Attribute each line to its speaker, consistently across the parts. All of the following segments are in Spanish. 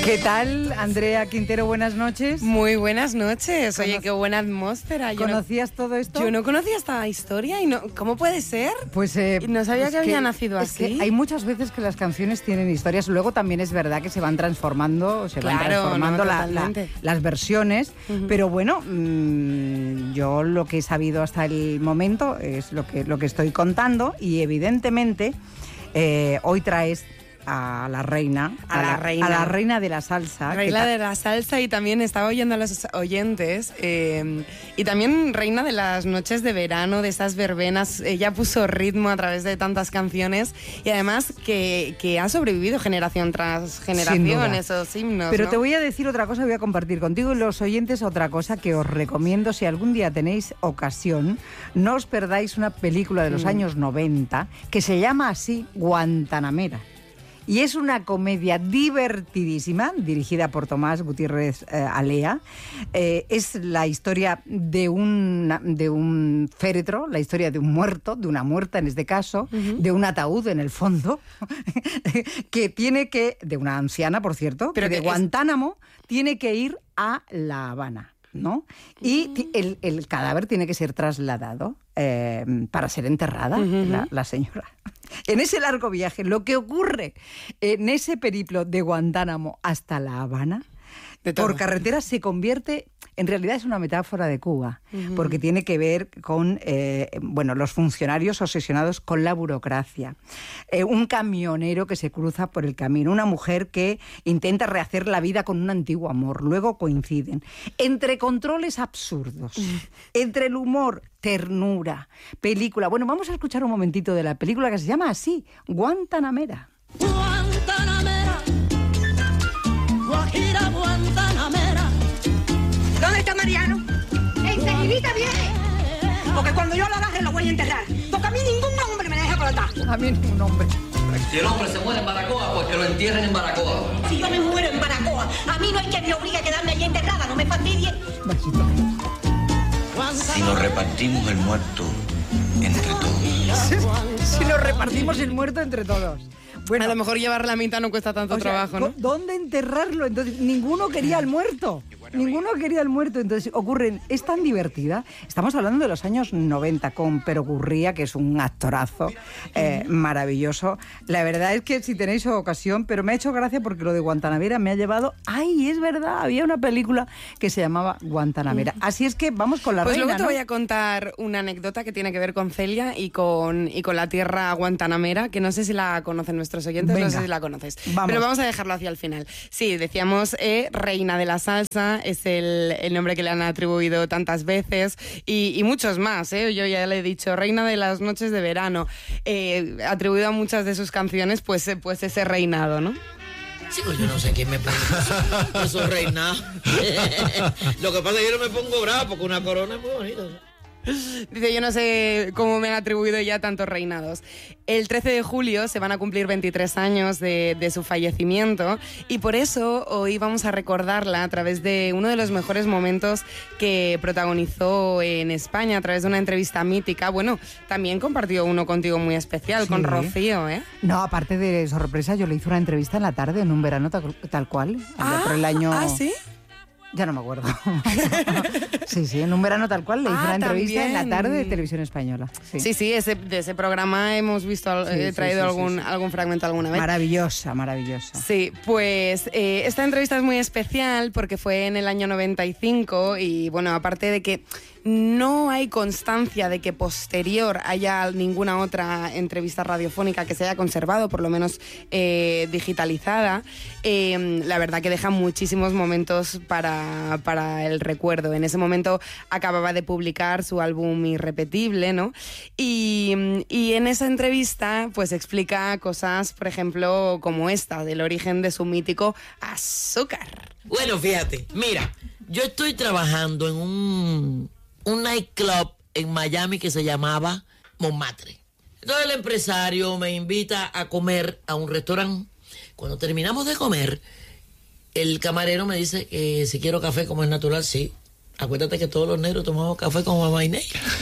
Speaker 1: ¿Qué tal, Andrea Quintero? Buenas noches.
Speaker 2: Muy buenas noches. Oye, qué buena atmósfera.
Speaker 1: ¿Conocías todo esto?
Speaker 2: Yo no conocía esta historia y no. ¿Cómo puede ser?
Speaker 1: Pues
Speaker 2: no sabía que había nacido así.
Speaker 1: Que hay muchas veces que las canciones tienen historias. Luego también es verdad que se van transformando, las versiones. Pero bueno, yo lo que he sabido hasta el momento es lo que estoy contando, y evidentemente hoy traes a la reina de la salsa.
Speaker 2: Reina de la salsa, y también estaba oyendo a los oyentes, y también reina de las noches de verano, de esas verbenas. Ella puso ritmo a través de tantas canciones, y además que ha sobrevivido generación tras generación esos himnos.
Speaker 1: Pero
Speaker 2: ¿no?
Speaker 1: te voy a decir otra cosa, voy a compartir contigo y los oyentes otra cosa que os recomiendo. Si algún día tenéis ocasión, no os perdáis una película de los años 90 que se llama así, Guantanamera. Y es una comedia divertidísima, dirigida por Tomás Gutiérrez Alea. Es la historia de un féretro, la historia de un muerto, de una muerta en este caso, de un ataúd en el fondo, de una anciana, por cierto, pero que de Guantánamo tiene que ir a La Habana, ¿no? Y el cadáver tiene que ser trasladado para ser enterrada, la señora. En ese largo viaje, lo que ocurre en ese periplo de Guantánamo hasta La Habana, por carretera, se convierte, en realidad es una metáfora de Cuba, porque tiene que ver con los funcionarios obsesionados con la burocracia, un camionero que se cruza por el camino, una mujer que intenta rehacer la vida con un antiguo amor, luego coinciden, entre controles absurdos, entre el humor, ternura, película. Bueno, vamos a escuchar un momentito de la película que se llama así, Guantanamera.
Speaker 3: Guantanamera, Guajira Guantanamera.
Speaker 4: ¿Dónde está Mariano? Enseguidita viene. Porque cuando yo lo agarre lo voy a enterrar. Porque a mí ningún hombre me deja plantar.
Speaker 1: A mí ningún hombre.
Speaker 5: Si el hombre se muere en Baracoa, pues que lo entierren en Baracoa.
Speaker 4: Si yo me muero en Baracoa, a mí no hay quien me obligue a quedarme allí enterrada, no me fastidie.
Speaker 5: Si nos repartimos el muerto entre todos.
Speaker 1: Si nos repartimos el muerto entre todos.
Speaker 2: Bueno, a lo mejor llevar la mitad no cuesta tanto trabajo, ¿no?
Speaker 1: ¿Dónde enterrarlo? Entonces, ninguno quería al muerto. Ninguno quería al muerto. Entonces, es tan divertida. Estamos hablando de los años 90 con Perogurría, que es un actorazo maravilloso. La verdad es que si tenéis ocasión, pero me ha hecho gracia porque lo de Guantanamera me ha llevado... ¡Ay, es verdad! Había una película que se llamaba Guantanamera. Así es que vamos con la reina,
Speaker 2: luego te
Speaker 1: ¿no?
Speaker 2: voy a contar una anécdota que tiene que ver con Celia y con la tierra Guantanamera, que no sé si la conocen nuestros oyentes. Venga, no sé si la conoces. Pero vamos a dejarlo hacia el final. Sí, decíamos reina de la salsa, es el nombre que le han atribuido tantas veces, y muchos más, yo ya le he dicho, reina de las noches de verano, atribuido a muchas de sus canciones pues ese reinado, ¿no?
Speaker 6: Chicos, yo no sé quién me pone eso reinado. Lo que pasa es que yo no me pongo bravo porque una corona es muy bonita.
Speaker 2: Dice, yo no sé cómo me han atribuido ya tantos reinados. El 13 de julio se van a cumplir 23 años de su fallecimiento, y por eso hoy vamos a recordarla a través de uno de los mejores momentos que protagonizó en España, a través de una entrevista mítica. Bueno, también compartió uno contigo muy especial, sí, con Rocío, ¿eh?
Speaker 1: No, aparte de sorpresa, yo le hice una entrevista en la tarde, en un verano tal cual, por el año...
Speaker 2: ¿Ah, sí?
Speaker 1: Ya no me acuerdo. Sí, en un verano tal cual le hice una entrevista en la tarde de Televisión Española.
Speaker 2: Sí, de ese programa hemos visto, traído algún fragmento alguna vez.
Speaker 1: Maravillosa.
Speaker 2: Sí, pues esta entrevista es muy especial porque fue en el año 95, y bueno, aparte de que no hay constancia de que posterior haya ninguna otra entrevista radiofónica que se haya conservado, por lo menos digitalizada, la verdad que deja muchísimos momentos para el recuerdo. En ese momento acababa de publicar su álbum Irrepetible, ¿no? Y en esa entrevista pues explica cosas, por ejemplo, como esta, del origen de su mítico azúcar.
Speaker 6: Bueno, fíjate, mira, yo estoy trabajando en un nightclub en Miami que se llamaba Montmartre. Entonces el empresario me invita a comer a un restaurante. Cuando terminamos de comer, el camarero me dice que si quiero café como es natural. Sí, acuérdate que todos los negros tomamos café con mamá Inés.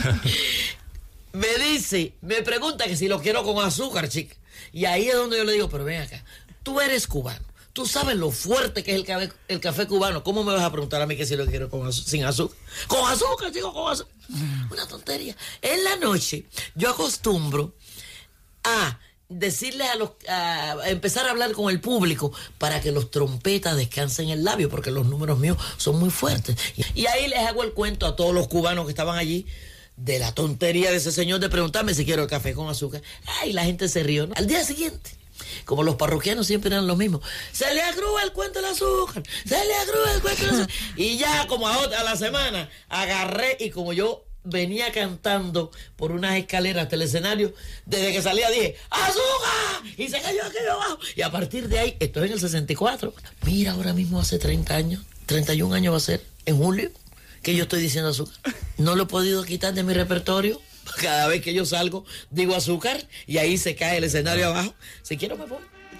Speaker 6: Me pregunta que si lo quiero con azúcar, chica. Y ahí es donde yo le digo, pero ven acá, tú eres cubano, Tú sabes lo fuerte que es el café cubano. ¿Cómo me vas a preguntar a mí que si lo quiero sin azúcar? Con azúcar, chico, con azúcar. Una tontería. En la noche yo acostumbro a decirles a empezar a hablar con el público para que los trompetas descansen el labio, porque los números míos son muy fuertes. Y ahí les hago el cuento a todos los cubanos que estaban allí de la tontería de ese señor de preguntarme si quiero el café con azúcar. Ay, la gente se rió, ¿no? Al día siguiente, como los parroquianos siempre eran los mismos, se le agrúa el cuento del azúcar, se le agrúa el cuento del azúcar. Y ya como a la semana agarré, y como yo venía cantando por unas escaleras hasta el escenario, desde que salía dije ¡azúcar! Y se cayó aquello abajo. Y a partir de ahí, estoy en el 64. Mira, ahora mismo hace 30 años, 31 años va a ser, en julio, que yo estoy diciendo azúcar. No lo he podido quitar de mi repertorio. Cada vez que yo salgo, digo azúcar, y ahí se cae el escenario abajo. Si quiero me voy.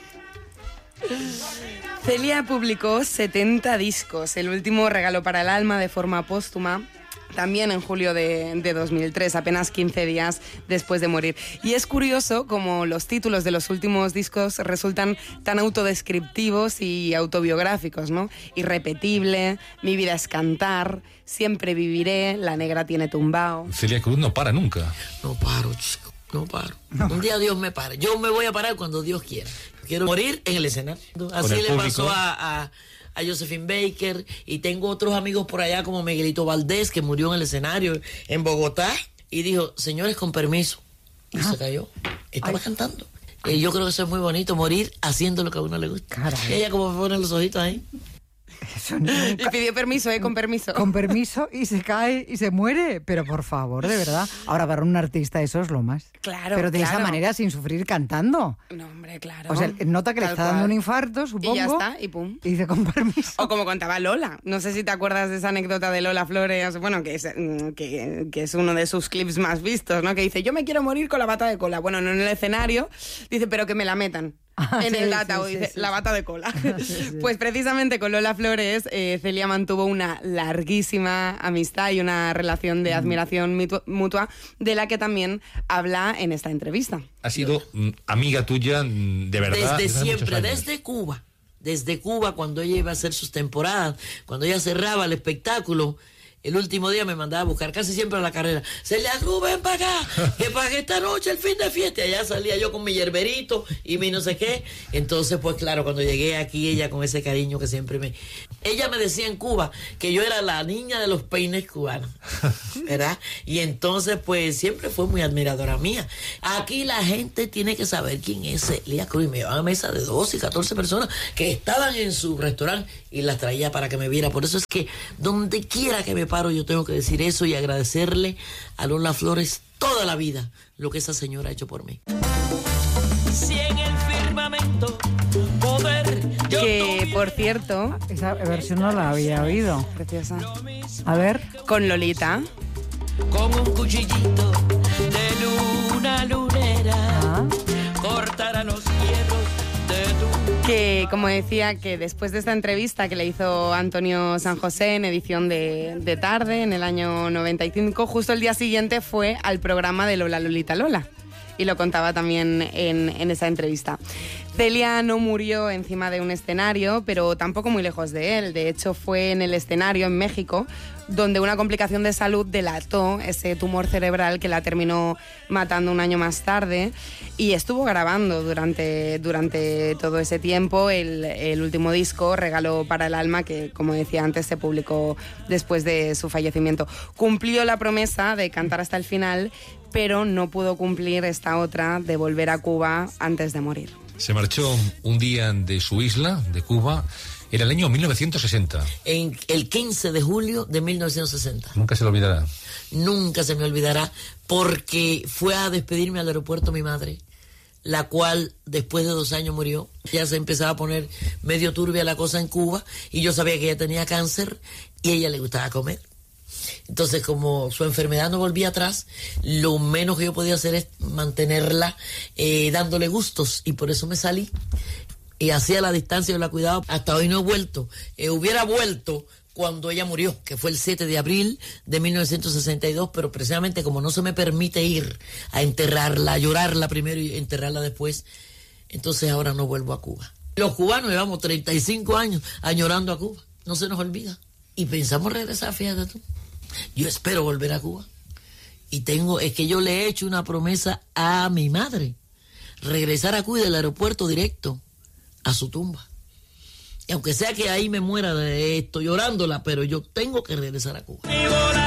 Speaker 2: Celia publicó 70 discos. El último, Regalo para el alma, de forma póstuma, también en julio de 2003, apenas 15 días después de morir. Y es curioso como los títulos de los últimos discos resultan tan autodescriptivos y autobiográficos, ¿no? Irrepetible, Mi vida es cantar, Siempre viviré, La negra tiene tumbao.
Speaker 7: Celia Cruz no para nunca.
Speaker 6: No paro, chico, no paro. No. Un día Dios me para. Yo me voy a parar cuando Dios quiera. Quiero morir en el escenario. Así le pasó a Josephine Baker, y tengo otros amigos por allá como Miguelito Valdés, que murió en el escenario en Bogotá, y dijo, señores, con permiso, y se cayó. Estaba cantando. Y yo creo que eso es muy bonito, morir haciendo lo que a uno le gusta.
Speaker 1: Caray.
Speaker 6: Y ella como me pone los ojitos ahí.
Speaker 1: Eso nunca...
Speaker 2: Y pidió permiso, con permiso.
Speaker 1: Con permiso, y se cae y se muere. Pero por favor, de verdad. Ahora, para un artista eso es lo más.
Speaker 2: Claro,
Speaker 1: pero de esa manera, sin sufrir, cantando.
Speaker 2: No, hombre, claro.
Speaker 1: O sea, nota que le está dando un infarto, supongo.
Speaker 2: Y ya está, y pum.
Speaker 1: Y dice, con permiso.
Speaker 2: O como contaba Lola. No sé si te acuerdas de esa anécdota de Lola Flores, bueno, que es uno de sus clips más vistos, ¿no? Que dice, yo me quiero morir con la bata de cola. Bueno, no en el escenario, dice, pero que me la metan. En el ataúd, dice, la bata de cola. Pues precisamente con Lola Flores, Celia mantuvo una larguísima amistad y una relación de admiración mutua, de la que también habla en esta entrevista.
Speaker 7: Ha sido amiga tuya de verdad.
Speaker 6: Desde siempre, desde Cuba, cuando ella iba a hacer sus temporadas, cuando ella cerraba el espectáculo. El último día me mandaba a buscar, casi siempre a la carrera. Celia Cruz, ven para acá, que pagué esta noche el fin de fiesta. Y allá salía yo con mi yerberito y mi no sé qué. Entonces, pues claro, cuando llegué aquí, ella con ese cariño que siempre me... Ella me decía en Cuba que yo era la niña de los peines cubanos, ¿verdad? Y entonces, pues siempre fue muy admiradora mía. Aquí la gente tiene que saber quién es Celia Cruz. Y me llevaba a mesa de 12 y 14 personas que estaban en su restaurante y las traía para que me viera. Por eso es que donde quiera que me paro, yo tengo que decir eso y agradecerle a Lola Flores toda la vida lo que esa señora ha hecho por mí. Si en el firmamento poder
Speaker 2: que, por cierto,
Speaker 1: esa versión no la había oído.
Speaker 2: Preciosa.
Speaker 1: A ver.
Speaker 2: Con Lolita.
Speaker 6: Con un cuchillito de luna lunera cortará los hierros de tu...
Speaker 2: Que, como decía, que después de esta entrevista que le hizo Antonio San José en edición de tarde, en el año 95, justo el día siguiente fue al programa de Lola Lolita Lola. Y lo contaba también en esa entrevista. Celia no murió encima de un escenario, pero tampoco muy lejos de él. De hecho, fue en el escenario en México, donde una complicación de salud delató ese tumor cerebral que la terminó matando un año más tarde, y estuvo grabando durante todo ese tiempo el último disco, Regalo para el alma, que, como decía antes, se publicó después de su fallecimiento. Cumplió la promesa de cantar hasta el final, pero no pudo cumplir esta otra de volver a Cuba antes de morir.
Speaker 7: Se marchó un día de su isla, de Cuba, en el año 1960.
Speaker 6: En el 15 de julio de 1960.
Speaker 7: Nunca se lo olvidará.
Speaker 6: Nunca se me olvidará, porque fue a despedirme al aeropuerto mi madre, la cual después de 2 años murió. Ya se empezaba a poner medio turbia la cosa en Cuba, y yo sabía que ella tenía cáncer y a ella le gustaba comer. Entonces, como su enfermedad no volvía atrás, lo menos que yo podía hacer es mantenerla dándole gustos, y por eso me salí y hacía la distancia, yo la cuidaba. Hasta hoy no he vuelto. Hubiera vuelto cuando ella murió, que fue el 7 de abril de 1962, pero precisamente como no se me permite ir a enterrarla, a llorarla primero y enterrarla después, entonces ahora no vuelvo a Cuba. Los cubanos llevamos 35 años añorando a Cuba. No se nos olvida. Y pensamos regresar, fíjate tú. Yo espero volver a Cuba. Y es que yo le he hecho una promesa a mi madre. Regresar a Cuba del aeropuerto directo a su tumba. Y aunque sea que ahí me muera de esto llorándola, pero yo tengo que regresar a Cuba.